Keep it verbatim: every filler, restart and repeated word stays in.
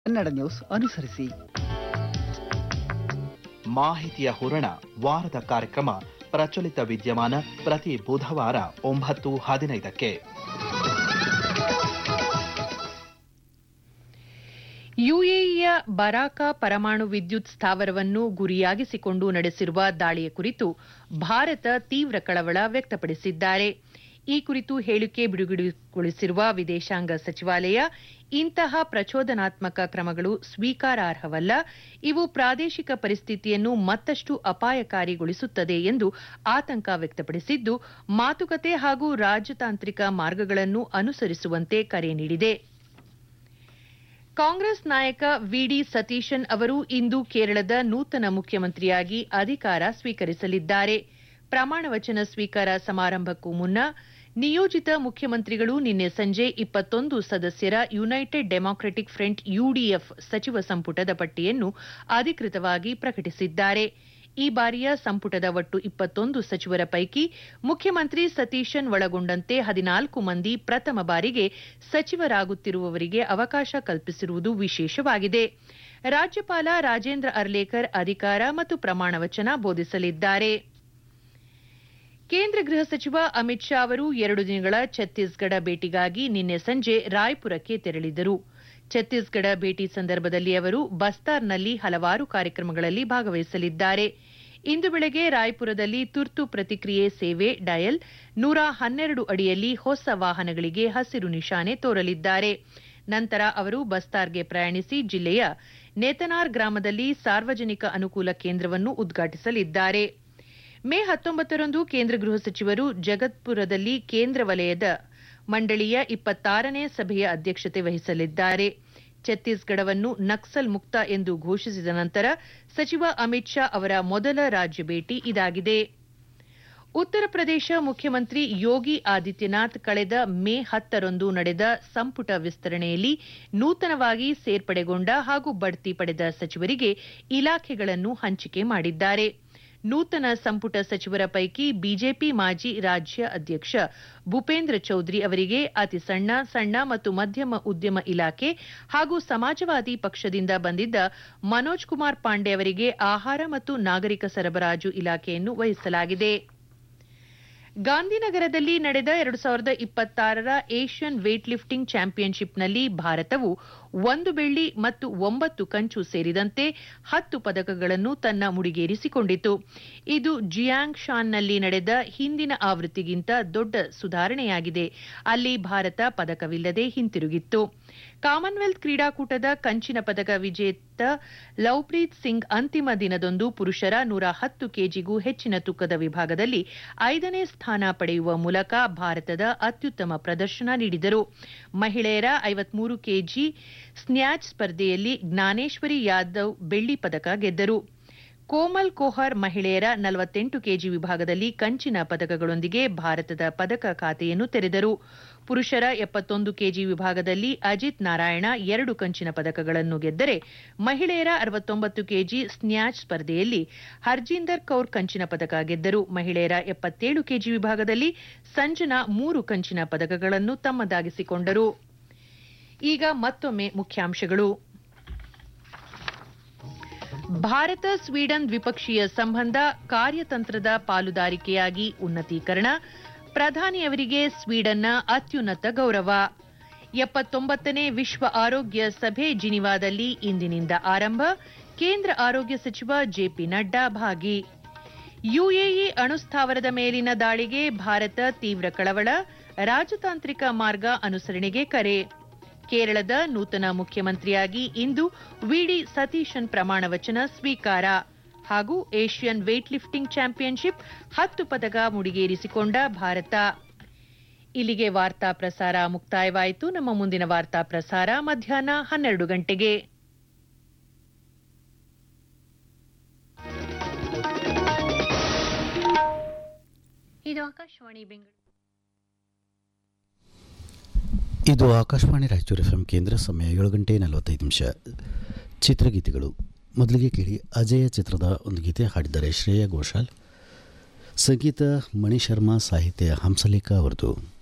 Kannada news ಅನುಸರಿಸಿ. ಮಾಹಿತಿಯ ಹೂರಣ ವಾರದ ಕಾರ್ಯಕ್ರಮ ಪ್ರಚಲಿತ ವಿದ್ಯಮಾನ ಪ್ರತಿ ಬುಧವಾರ ಒಂಬತ್ತು ಹದಿನೈದಕ್ಕೆ. ಯುಎಇಯ ಬರಾಕ ಪರಮಾಣು ವಿದ್ಯುತ್ ಸ್ಥಾವರವನ್ನು ಗುರಿಯಾಗಿಸಿಕೊಂಡು ನಡೆಸಿರುವ ದಾಳಿಯ ಕುರಿತು ಭಾರತ ತೀವ್ರ ಕಳವಳ ವ್ಯಕ್ತಪಡಿಸಿದ್ದಾರೆ. ಈ ಕುರಿತು ಹೇಳಿಕೆ ಬಿಡುಗಡೆಗೊಳಿಸಿರುವ ವಿದೇಶಾಂಗ ಸಚಿವಾಲಯ, ಇಂತಹ ಪ್ರಚೋದನಾತ್ಮಕ ಕ್ರಮಗಳು ಸ್ವೀಕಾರಾರ್ಹವಲ್ಲ, ಇವು ಪ್ರಾದೇಶಿಕ ಪರಿಸ್ಥಿತಿಯನ್ನು ಮತ್ತಷ್ಟು ಅಪಾಯಕಾರಿಗೊಳಿಸುತ್ತದೆ ಎಂದು ಆತಂಕ ವ್ಯಕ್ತಪಡಿಸಿದ್ದು, ಮಾತುಕತೆ ಹಾಗೂ ರಾಜತಾಂತ್ರಿಕ ಮಾರ್ಗಗಳನ್ನು ಅನುಸರಿಸುವಂತೆ ಕರೆ ನೀಡಿದೆ. ಕಾಂಗ್ರೆಸ್ ನಾಯಕ ವಿಡಿ ಸತೀಶನ್ ಅವರು ಇಂದು ಕೇರಳದ ನೂತನ ಮುಖ್ಯಮಂತ್ರಿಯಾಗಿ ಅಧಿಕಾರ ಸ್ವೀಕರಿಸಲಿದ್ದಾರೆ. ಪ್ರಮಾಣವಚನ ಸ್ವೀಕಾರ ಸಮಾರಂಭಕ್ಕೂ ಮುನ್ನ ನಿಯೋಜಿತ ಮುಖ್ಯಮಂತ್ರಿಗಳು ನಿನ್ನೆ ಸಂಜೆ ಇಪ್ಪತ್ತೊಂದು ಸದಸ್ಯರ ಯುನೈಟೆಡ್ ಡೆಮಾಕ್ರೆಟಿಕ್ ಫ್ರಂಟ್ ಯುಡಿಎಫ್ ಸಚಿವ ಸಂಪುಟದ ಪಟ್ಟಿಯನ್ನು ಅಧಿಕೃತವಾಗಿ ಪ್ರಕಟಿಸಿದ್ದಾರೆ. ಈ ಬಾರಿಯ ಸಂಪುಟದ ಒಟ್ಟು ಇಪ್ಪತ್ತೊಂದು ಸಚಿವರ ಪೈಕಿ ಮುಖ್ಯಮಂತ್ರಿ ಸತೀಶನ್ ಒಳಗೊಂಡಂತೆ ಹದಿನಾಲ್ಕು ಮಂದಿ ಪ್ರಥಮ ಬಾರಿಗೆ ಸಚಿವರಾಗುತ್ತಿರುವವರಿಗೆ ಅವಕಾಶ ಕಲ್ಪಿಸಿರುವುದು ವಿಶೇಷವಾಗಿದೆ. ರಾಜ್ಯಪಾಲ ರಾಜೇಂದ್ರ ಅರ್ಲೇಕರ್ ಅಧಿಕಾರ ಮತ್ತು ಪ್ರಮಾಣವಚನ ಬೋಧಿಸಲಿದ್ದಾರೆ. ಕೇಂದ್ರ ಗೃಹ ಸಚಿವ ಅಮಿತ್ ಶಾ ಅವರು ಎರಡು ದಿನಗಳ ಛತ್ತೀಸ್ಗಢ ಭೇಟಿಗಾಗಿ ನಿನ್ನೆ ಸಂಜೆ ರಾಯ್ಪುರಕ್ಕೆ ತೆರಳಿದರು. ಛತ್ತೀಸ್ಗಢ ಭೇಟಿ ಸಂದರ್ಭದಲ್ಲಿ ಅವರು ಬಸ್ತಾರ್ನಲ್ಲಿ ಹಲವಾರು ಕಾರ್ಯಕ್ರಮಗಳಲ್ಲಿ ಭಾಗವಹಿಸಲಿದ್ದಾರೆ. ಇಂದು ಬೆಳಗ್ಗೆ ರಾಯ್ಪುರದಲ್ಲಿ ತುರ್ತು ಪ್ರತಿಕ್ರಿಯೆ ಸೇವೆ ಡಯಲ್ ನೂರ ಹನ್ನೆರಡು ಅಡಿಯಲ್ಲಿ ಹೊಸ ವಾಹನಗಳಿಗೆ ಹಸಿರು ನಿಶಾನೆ ತೋರಲಿದ್ದಾರೆ. ನಂತರ ಅವರು ಬಸ್ತಾರ್ಗೆ ಪ್ರಯಾಣಿಸಿ ಜಿಲ್ಲೆಯ ನೇತನಾರ್ ಗ್ರಾಮದಲ್ಲಿ ಸಾರ್ವಜನಿಕ ಅನುಕೂಲ ಕೇಂದ್ರವನ್ನು ಉದ್ಘಾಟಿಸಲಿದ್ದಾರೆ. ಮೇ ಹತ್ತೊಂಬತ್ತರಂದು ಕೇಂದ್ರ ಗೃಹ ಸಚಿವರು ಜಗತ್ಪುರದಲ್ಲಿ ಕೇಂದ್ರ ವಲಯದ ಮಂಡಳಿಯ ಇಪ್ಪತ್ತಾರನೇ ಸಭೆಯ ಅಧ್ಯಕ್ಷತೆ ವಹಿಸಲಿದ್ದಾರೆ. ಛತ್ತೀಸ್ಗಢವನ್ನು ನಕ್ಸಲ್ ಮುಕ್ತ ಎಂದು ಘೋಷಿಸಿದ ನಂತರ ಸಚಿವ ಅಮಿತ್ ಶಾ ಅವರ ಮೊದಲ ರಾಜ್ಯ ಭೇಟಿ ಇದಾಗಿದೆ. ಉತ್ತರ ಪ್ರದೇಶ ಮುಖ್ಯಮಂತ್ರಿ ಯೋಗಿ ಆದಿತ್ಯನಾಥ್ ಕಳೆದ ಮೇ ಹತ್ತರಂದು ನಡೆದ ಸಂಪುಟ ವಿಸ್ತರಣೆಯಲ್ಲಿ ನೂತನವಾಗಿ ಸೇರ್ಪಡೆಗೊಂಡ ಹಾಗೂ ಬಡ್ತಿ ಪಡೆದ ಸಚಿವರಿಗೆ ಇಲಾಖೆಗಳನ್ನು ಹಂಚಿಕೆ ಮಾಡಿದ್ದಾರೆ. ನೂತನ ಸಂಪುಟ ಸಚಿವರ ಪೈಕಿ ಬಿಜೆಪಿ ಮಾಜಿ ರಾಜ್ಯ ಅಧ್ಯಕ್ಷ ಭೂಪೇಂದ್ರ ಚೌಧರಿ ಅವರಿಗೆ ಅತಿ ಸಣ್ಣ, ಸಣ್ಣ ಮತ್ತು ಮಧ್ಯಮ ಉದ್ಯಮ ಇಲಾಖೆ ಹಾಗೂ ಸಮಾಜವಾದಿ ಪಕ್ಷದಿಂದ ಬಂದಿದ್ದ ಮನೋಜ್ ಕುಮಾರ್ ಪಾಂಡೆ ಅವರಿಗೆ ಆಹಾರ ಮತ್ತು ನಾಗರಿಕ ಸರಬರಾಜು ಇಲಾಖೆಯನ್ನು ವಹಿಸಲಾಗಿದೆ. ಗಾಂಧಿನಗರದಲ್ಲಿ ನಡೆದ ಎರಡು ಸಾವಿರದ ಇಪ್ಪತ್ತಾರರ ಏಷ್ಯನ್ ವೇಟ್ ಲಿಫ್ಟಿಂಗ್ ಚಾಂಪಿಯನ್ಶಿಪ್ನಲ್ಲಿ ಭಾರತವು ಒಂದು ಬೆಳ್ಳಿ ಮತ್ತು ಒಂಬತ್ತು ಕಂಚು ಸೇರಿದಂತೆ ಹತ್ತು ಪದಕಗಳನ್ನು ತನ್ನ ಮುಡಿಗೇರಿಸಿಕೊಂಡಿತು. ಇದು ಜಿಯಾಂಗ್ ಶಾನ್ನಲ್ಲಿ ನಡೆದ ಹಿಂದಿನ ಆವೃತ್ತಿಗಿಂತ ದೊಡ್ಡ ಸುಧಾರಣೆಯಾಗಿದೆ. ಅಲ್ಲಿ ಭಾರತ ಪದಕವಿಲ್ಲದೆ ಹಿಂತಿರುಗಿತ್ತು. ಕಾಮನ್ವೆಲ್ತ್ ಕ್ರೀಡಾಕೂಟದ ಕಂಚಿನ ಪದಕ ವಿಜೇತ ಲವ್ಪ್ರೀತ್ ಸಿಂಗ್ ಅಂತಿಮ ದಿನದಂದು ಪುರುಷರ ನೂರ ಹತ್ತು ಕೆಜಿಗೂ ಹೆಚ್ಚಿನ ತೂಕದ ವಿಭಾಗದಲ್ಲಿ ಐದನೇ ಸ್ಥಾನ ಪಡೆಯುವ ಮೂಲಕ ಭಾರತದ ಅತ್ಯುತ್ತಮ ಪ್ರದರ್ಶನ ನೀಡಿದರು. ಮಹಿಳೆಯರ ಐವತ್ಮೂರು ಕೆಜಿ ಸ್ನ್ಯಾಚ್ ಸ್ಪರ್ಧೆಯಲ್ಲಿ ಜ್ಞಾನೇಶ್ವರಿ ಯಾದವ್ ಬೆಳ್ಳಿ ಪದಕ ಗೆದ್ದರು. ಕೋಮಲ್ ಕೋಹರ್ ಮಹಿಳೆಯರ ನಲವತ್ತೆಂಟು ಕೆಜಿ ವಿಭಾಗದಲ್ಲಿ ಕಂಚಿನ ಪದಕಗಳೊಂದಿಗೆ ಭಾರತದ ಪದಕ ಖಾತೆಯನ್ನು ತೆರೆದರು. ಪುರುಷರ ಎಪ್ಪತ್ತೊಂದು ಕೆಜಿ ವಿಭಾಗದಲ್ಲಿ ಅಜಿತ್ ನಾರಾಯಣ ಎರಡು ಕಂಚಿನ ಪದಕಗಳನ್ನು ಗೆದ್ದರೆ, ಮಹಿಳೆಯರ ಅರವತ್ತೊಂಬತ್ತು ಕೆಜಿ ಸ್ನ್ಯಾಚ್ ಸ್ಪರ್ಧೆಯಲ್ಲಿ ಹರ್ಜಿಂದರ್ ಕೌರ್ ಕಂಚಿನ ಪದಕ ಗೆದ್ದರು. ಮಹಿಳೆಯರ ಎಪ್ಪತ್ತೇಳು ಕೆಜಿ ವಿಭಾಗದಲ್ಲಿ ಸಂಜನಾ ಮೂರು ಕಂಚಿನ ಪದಕಗಳನ್ನು ತಮ್ಮದಾಗಿಸಿಕೊಂಡರು. ಈಗ ಮತ್ತೊಮ್ಮೆ ಮುಖ್ಯಾಂಶಗಳು. ಭಾರತ ಸ್ವೀಡನ್ ದ್ವಿಪಕ್ಷೀಯ ಸಂಬಂಧ ಕಾರ್ಯತಂತ್ರದ ಪಾಲುದಾರಿಕೆಯಾಗಿ ಉನ್ನತೀಕರಣ, ಪ್ರಧಾನಿಯವರಿಗೆ ಸ್ವೀಡನ್ನ ಅತ್ಯುನ್ನತ ಗೌರವ. ಎಪ್ಪತ್ತೊಂಬತ್ತನೇ ವಿಶ್ವ ಆರೋಗ್ಯ ಸಭೆ ಜಿನಿವಾದಲ್ಲಿ ಇಂದಿನಿಂದ ಆರಂಭ, ಕೇಂದ್ರ ಆರೋಗ್ಯ ಸಚಿವ ಜೆಪಿ ನಡ್ಡಾ ಭಾಗಿ. ಯುಎಇ ಅಣುಸ್ಥಾವರದ ಮೇಲಿನ ದಾಳಿಗೆ ಭಾರತ ತೀವ್ರ ಕಳವಳ, ರಾಜತಾಂತ್ರಿಕ ಮಾರ್ಗ ಅನುಸರಣೆಗೆ ಕರೆ. ಕೇರಳದ ನೂತನ ಮುಖ್ಯಮಂತ್ರಿಯಾಗಿ ಇಂದು ವಿಡಿ ಸತೀಶನ್ ಪ್ರಮಾಣ ವಚನ ಸ್ವೀಕಾರ. ಹಾಗೂ ಏಷ್ಯನ್ ವೇಟ್ ಲಿಫ್ಟಿಂಗ್ ಚಾಂಪಿಯನ್ಶಿಪ್ ಹತ್ತು ಪದಕ ಮುಡಿಗೇರಿಸಿಕೊಂಡ ಭಾರತ. ಇಲ್ಲಿಗೆ ವಾರ್ತಾ ಪ್ರಸಾರ ಮುಕ್ತಾಯವಾಯಿತು. ನಮ್ಮ ಮುಂದಿನ ವಾರ್ತಾ ಪ್ರಸಾರ ಮಧ್ಯಾಹ್ನ ಹನ್ನೆರಡು ಗಂಟೆಗೆ. ಇದು ಆಕಾಶವಾಣಿ ಬೆಂಗಳೂರು. ಇದು ಆಕಾಶವಾಣಿ ರಾಯಚೂರು ಎಫ್ ಎಂ ಕೇಂದ್ರ. ಸಮಯ ಏಳು ಗಂಟೆ ನಲವತ್ತೈದು ನಿಮಿಷ. ಚಿತ್ರಗೀತೆಗಳು. ಮೊದಲಿಗೆ ಕೇಳಿ ಅಜಯ ಚಿತ್ರದ ಒಂದು ಗೀತೆ ಹಾಡಿದ್ದಾರೆ ಶ್ರೇಯಾ ಘೋಷಾಲ್, ಸಂಗೀತ ಮಣಿ ಶರ್ಮಾ, ಸಾಹಿತ್ಯ ಹಂಸಲೇಖ ಅವರದು.